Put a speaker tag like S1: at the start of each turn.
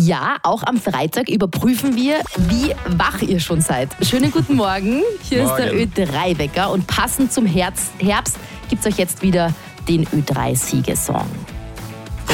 S1: Ja, auch am Freitag überprüfen wir, wie wach ihr schon seid. Schönen guten Morgen. Hier ist der Ö3-Wecker und passend zum Herbst gibt es euch jetzt wieder den Ö3-Siegesong.